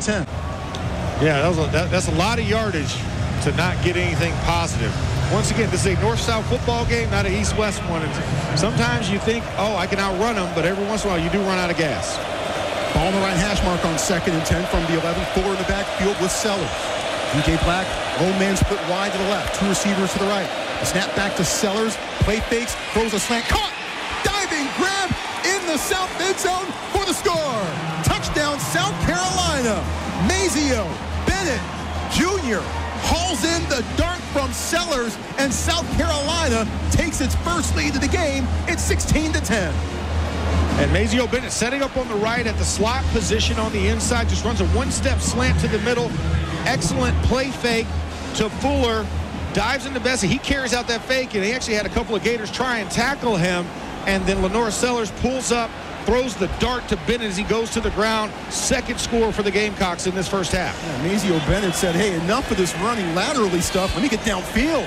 10. Yeah, that's a lot of yardage to not get anything positive. Once again, this is a north-south football game, not an east-west one. And sometimes you think, oh, I can outrun them, but every once in a while you do run out of gas. Ball on the right hash mark on 2nd and 10 from the 11. Fuller in the backfield with Sellers. DJ Black, lone man split wide to the left. 2 receivers to the right. A snap back to Sellers. Play fakes, throws a slant. Caught! Diving grab in the south end zone for the score. Touchdown, South Carolina. Mazio Bennett Jr. hauls in the dart from Sellers, and South Carolina takes its first lead of the game. It's 16-10. And Mazio Bennett setting up on the right at the slot position on the inside, just runs a one-step slant to the middle. Excellent play fake to Fuller. Dives into Bessie. He carries out that fake, and he actually had a couple of Gators try and tackle him. And then Lenora Sellers pulls up, throws the dart to Bennett as he goes to the ground. Second score for the Gamecocks in this first half. Yeah, Mazio Bennett said, hey, enough of this running laterally stuff. Let me get downfield.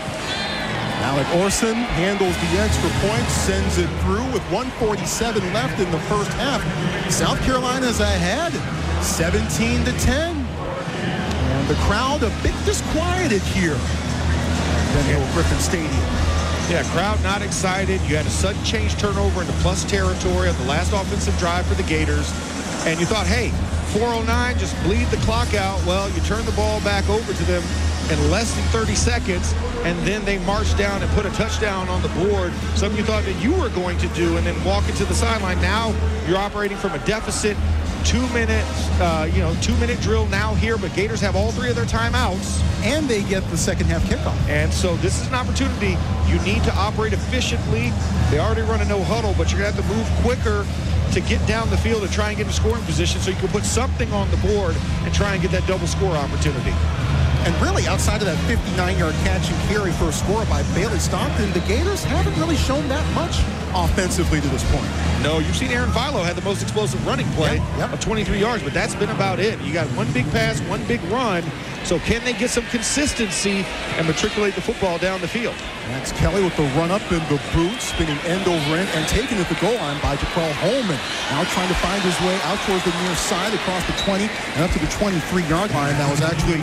Alec Orson handles the extra point, sends it through with 1:47 left in the first half. South Carolina's ahead, 17-10. And the crowd a bit disquieted here at Ben Griffin Stadium. Yeah, crowd not excited. You had a sudden change turnover into plus territory on the last offensive drive for the Gators. And you thought, hey, 4:09, just bleed the clock out. Well, you turn the ball back over to them in less than 30 seconds, and then they marched down and put a touchdown on the board, something you thought that you were going to do, and then walk into the sideline. Now you're operating from a deficit. 2 minutes, 2-minute drill now here, but Gators have all 3 of their timeouts. And they get the second half kickoff. And so this is an opportunity. You need to operate efficiently. They already run a no huddle, but you're going to have to move quicker to get down the field and try and get in scoring position so you can put something on the board and try and get that double score opportunity. And really, outside of that 59-yard catch and carry for a score by Bailey Stockton, the Gators haven't really shown that much offensively to this point. No, you've seen Aaron Philo had the most explosive running play of 23 yards, but that's been about it. You got one big pass, one big run. So can they get some consistency and matriculate the football down the field? Max Kelly with the run up in the boot, spinning end over end, and taken at the goal line by Jaquel Holman. Now trying to find his way out towards the near side across the 20 and up to the 23-yard line. That was actually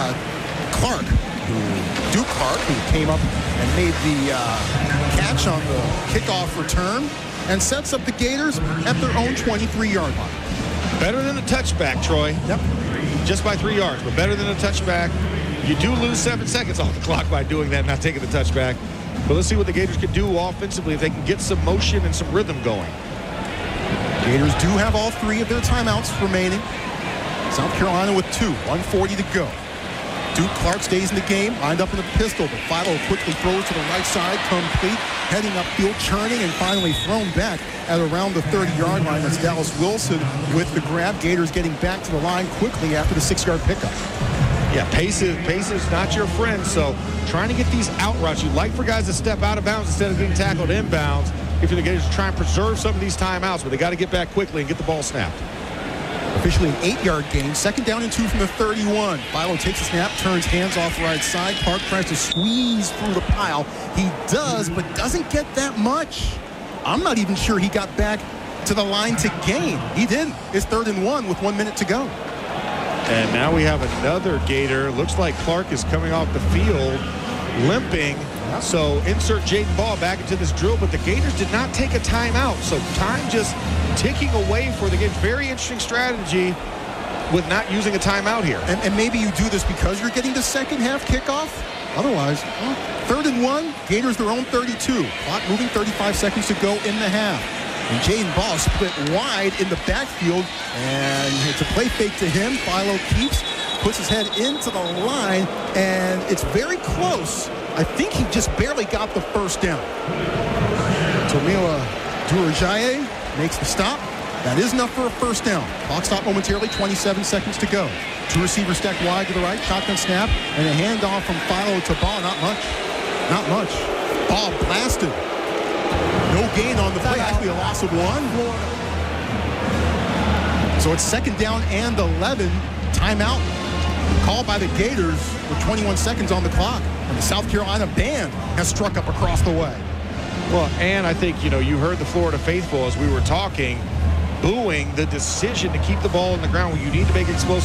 Duke Clark, who came up and made the catch on the kickoff return and sets up the Gators at their own 23-yard line. Better than a touchback, Troy. Yep. Just by 3 yards, but better than a touchback. You do lose 7 seconds off the clock by doing that, not taking the touchback. But let's see what the Gators can do offensively if they can get some motion and some rhythm going. Gators do have all 3 of their timeouts remaining. South Carolina with 2, 1:40 to go. Duke Clark stays in the game, lined up in the pistol, but Philo quickly throws to the right side, complete, heading upfield, churning, and finally thrown back at around the 30-yard line. That's Dallas Wilson with the grab. Gators getting back to the line quickly after the 6-yard pickup. Yeah, pace is not your friend, so trying to get these out routes. You'd like for guys to step out of bounds instead of getting tackled inbounds if you're the Gators to try and preserve some of these timeouts, but they got to get back quickly and get the ball snapped. Officially an 8-yard gain, 2nd down and 2 from the 31. Philo takes a snap, turns hands off right side. Clark tries to squeeze through the pile. He does, but doesn't get that much. I'm not even sure he got back to the line to gain. He didn't. It's 3rd and 1 with 1 minute to go. And now we have another Gator. Looks like Clark is coming off the field, limping. So insert Jaden Ball back into this drill, but the Gators did not take a timeout. So time just ticking away for the Gators. Very interesting strategy with not using a timeout here. And maybe you do this because you're getting the second half kickoff. Otherwise, 3rd and 1, Gators their own 32. Clock moving, 35 seconds to go in the half. And Jaden Ball split wide in the backfield, and it's a play fake to him. Philo keeps, puts his head into the line, and it's very close. I think he just barely got the first down. Tomila Durajaye makes the stop. That is enough for a first down. Clock stop momentarily, 27 seconds to go. 2 receivers stacked wide to the right, shotgun snap, and a handoff from Philo to Ball. Not much. Not much. Ball blasted. No gain on the play, actually a loss of 1. So it's 2nd down and 11. Timeout called by the Gators with 21 seconds on the clock. And the South Carolina band has struck up across the way. Well, and I think, you heard the Florida faithful as we were talking, booing the decision to keep the ball on the ground when you need to make explosive